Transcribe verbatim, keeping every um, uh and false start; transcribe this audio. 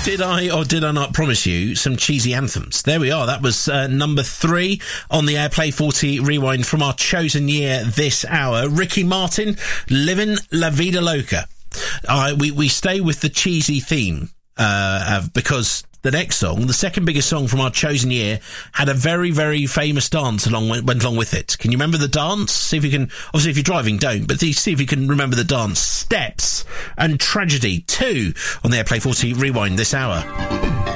Did I or did I not promise you some cheesy anthems? There we are. That was uh, number three on the Airplay forty Rewind from our chosen year this hour. Ricky Martin, Livin' La Vida Loca. Uh, we, we stay with the cheesy theme uh, of, because the next song, the second biggest song from our chosen year, had a very, very famous dance along went along with it. Can you remember the dance? See if you can. Obviously, if you're driving, don't. But see if you can remember the dance. Steps and Tragedy two on the Airplay forty Rewind this hour.